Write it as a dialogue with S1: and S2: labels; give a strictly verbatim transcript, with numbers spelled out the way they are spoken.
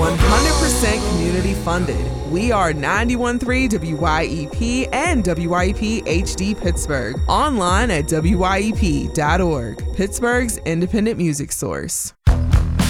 S1: one hundred percent community funded. We are ninety-one point three W Y E P and W Y E P H D Pittsburgh. Online at W Y E P dot org. Pittsburgh's independent music source.